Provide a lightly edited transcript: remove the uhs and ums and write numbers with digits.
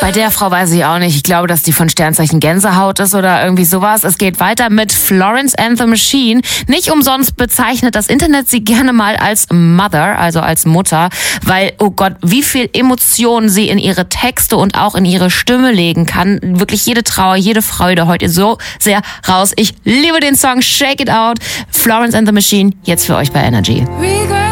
Bei der Frau weiß ich auch nicht. Ich glaube, dass die von Sternzeichen Gänsehaut ist oder irgendwie sowas. Es geht weiter mit Florence and the Machine. Nicht umsonst bezeichnet das Internet sie gerne mal als Mother, also als Mutter, weil, oh Gott, wie viel Emotionen sie in ihre Texte und auch in ihre Stimme legen kann. Wirklich jede Trauer, jede Freude heult ihr so sehr raus. Ich liebe den Song Shake It Out. Florence and the Machine, jetzt für euch bei Energy.